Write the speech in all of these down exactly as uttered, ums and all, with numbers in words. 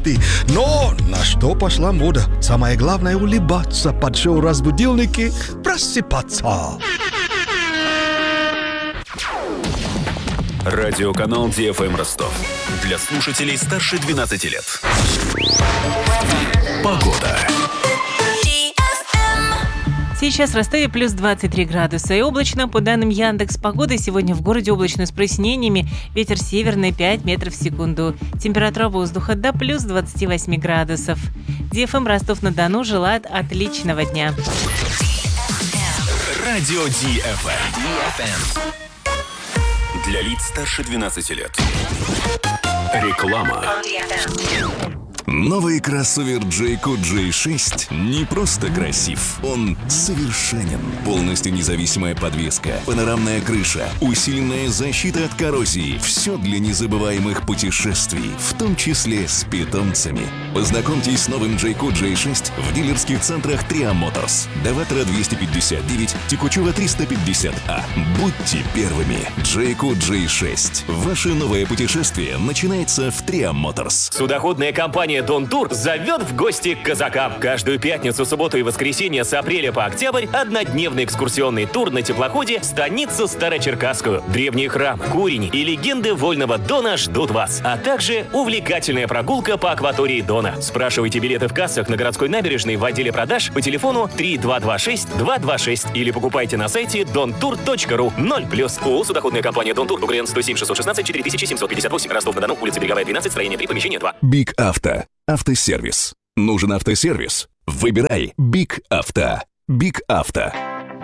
путешествий. Но на что пошла мода? Самое главное — улыбаться, под шоу «Разбудилники» просыпаться. Радиоканал Ди Эф Эм Ростов. Для слушателей старше двенадцати лет. Погода. Сейчас в Ростове плюс двадцать три градуса и облачно. По данным Яндекс.Погоды, сегодня в городе облачно с прояснениями. Ветер северный пять метров в секунду. Температура воздуха до плюс двадцать восемь градусов. Ди Эф Эм Ростов-на-Дону желает отличного дня. Радио Ди Эф Эм. Для лиц старше двенадцати лет. Реклама. Новый кроссовер Jayco джей шесть не просто красив, он совершенен. Полностью независимая подвеска, панорамная крыша, усиленная защита от коррозии. Все для незабываемых путешествий, в том числе с питомцами. Познакомьтесь с новым Jayco джей шесть в дилерских центрах Триа Моторс. Даватора двести пятьдесят девять, Текучева триста пятьдесят А. Будьте первыми. Jayco джей шесть. Ваше новое путешествие начинается в Триа Моторс. Судоходная компания Дон Тур зовет в гости к казакам. Каждую пятницу, субботу и воскресенье с апреля по октябрь однодневный экскурсионный тур на теплоходе в станицу Старочеркасскую. Древний храм, курени и легенды Вольного Дона ждут вас, а также увлекательная прогулка по акватории Дона. Спрашивайте билеты в кассах на городской набережной в отделе продаж по телефону три два два шесть два два шесть или покупайте на сайте дон тур точка ру. ноль плюс. ООО «Судоходная компания Дон Тур». УГРН сто семь шестьсот шестнадцать четыре тысячи семьсот пятьдесят восемь. Ростов-на-Дону, улица Береговая, двенадцать, строение три, помещение два. Биг Авто. Автосервис. Нужен автосервис? Выбирай Биг Авто. Биг Авто.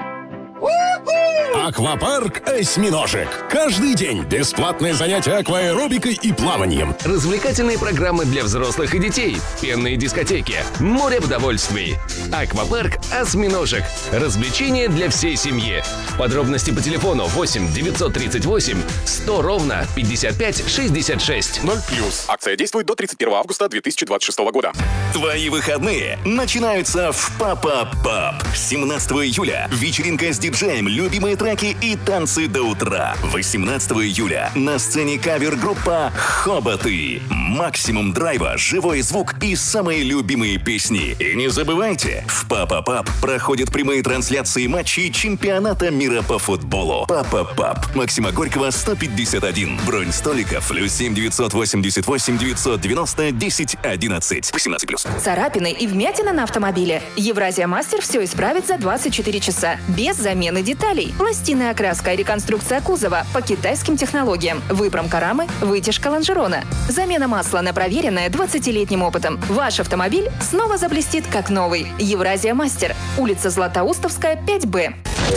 Аквапарк «Осьминожек». Каждый день бесплатные занятия акваэробикой и плаванием. Развлекательные программы для взрослых и детей. Пенные дискотеки. Море удовольствий. Аквапарк «Осьминожек». Развлечения для всей семьи. Подробности по телефону восемь девятьсот тридцать восемь сто ровно пятьдесят пять шестьдесят шесть. ноль плюс. Акция действует до тридцать первого августа две тысячи двадцать шестого года. Твои выходные начинаются в Папа Паб. семнадцатого июля вечеринка с диджеем, любимые треки и танцы до утра. восемнадцатого июля на сцене кавер-группа «Хоботы». Максимум драйва, живой звук и самые любимые песни. И не забывайте, в Папа Паб проходят прямые трансляции матчей чемпионата мира по футболу. Папа Паб. Максима Горького, сто пятьдесят один. Бронь столиков плюс семь девятьсот восемьдесят восемь девятьсот девяносто десять одиннадцать. восемнадцать плюс. Царапины и вмятина на автомобиле. Евразия Мастер все исправит за двадцать четыре часа. Без замены деталей. Пластинная окраска и реконструкция кузова по китайским технологиям. Выпромка рамы, вытяжка лонжерона. Замена масла на проверенное двадцатилетним опытом. Ваш автомобиль снова заблестит как новый. Евразия Мастер. Улица Златоустовская, пять Б.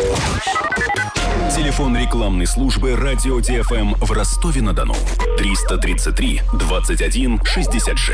Телефон рекламной службы «Радио Ди Эф Эм» в Ростове-на-Дону. триста тридцать три двадцать один шестьдесят шесть.